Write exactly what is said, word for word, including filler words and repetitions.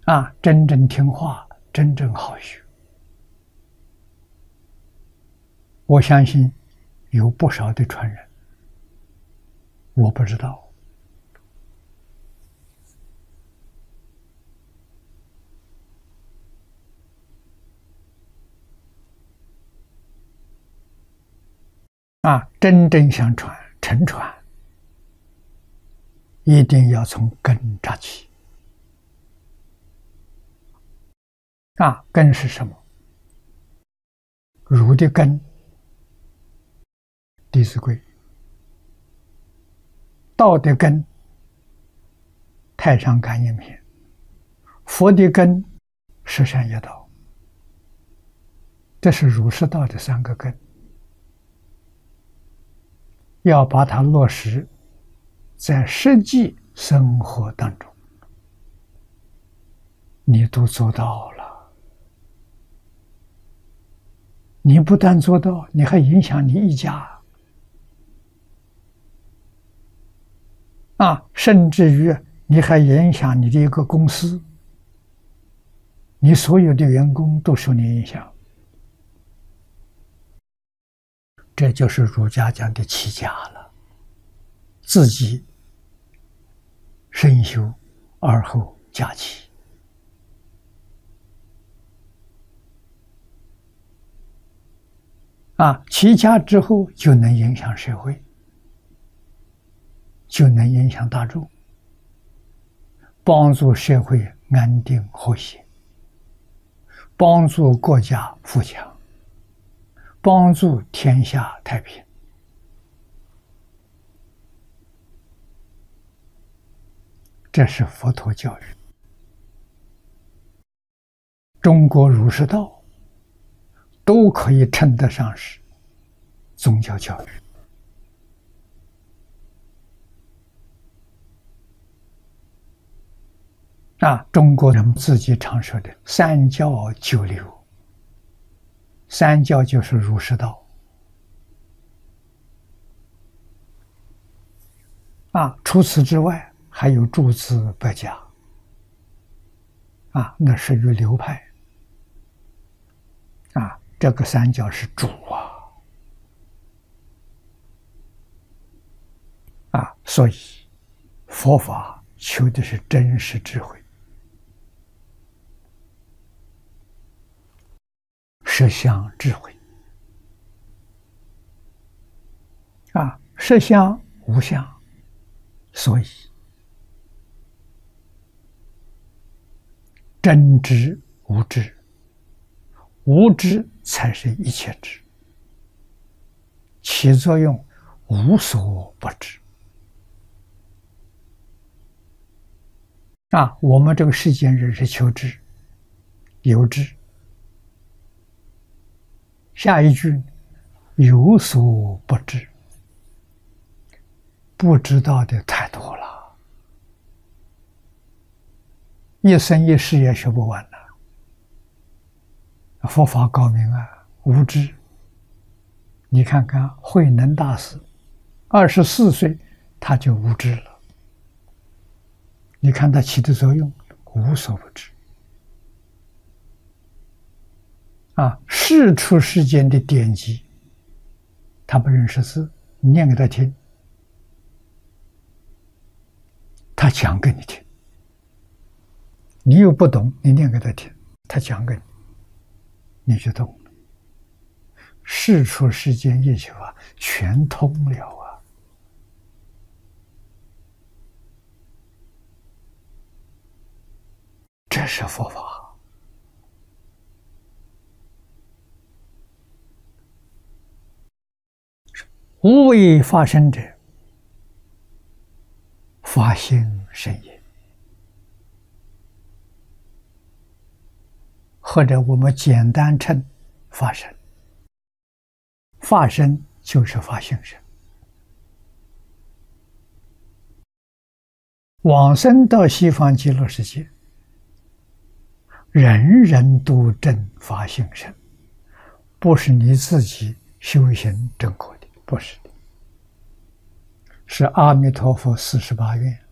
啊，真正听话，真正好学。我相信有不少的传人，我不知道。啊，真正想传承传，一定要从根扎起。啊，根是什么？儒的根，《弟子规》；道的根，《太上感应篇》；佛的根，《十善业道》。这是儒释道的三个根，要把它落实在实际生活当中，你都做到了。你不但做到，你还影响你一家啊，甚至于你还影响你的一个公司，你所有的员工都受你影响。这就是儒家讲的齐家了，自己身修，而后家齐。啊，齐家之后就能影响社会，就能影响大众，帮助社会安定和谐，帮助国家富强，帮助天下太平。这是佛陀教育。中国儒释道都可以称得上是宗教教育。啊，中国人自己常说的三教九流，三教就是儒释道。啊，除此之外还有诸子百家。啊，那是于流派。啊，这个三教是主啊。啊，所以佛法求的是真实智慧。实相智慧。啊，实相无相，所以真知无知，无知才是一切知，起作用无所不知。啊，我们这个世间人是求知，有知。下一句有所不知，不知道的太多了，一生一世也学不完了。佛法高明啊，无知。你看看慧能大师，二十四岁他就无知了。你看他起的作用，无所不知。啊，世出世间的典籍，他不认识字，你念给他听，他讲给你听。你又不懂，你念给他听，他讲给你，你就懂了。世出世间一切法全通了啊！这是佛法。无为发生者，发心生也。或者我们简单称发生，发生就是发心生。往生到西方极乐世界，人人都证发心生，不是你自己修行证果的，不是的，是阿弥陀佛四十八愿。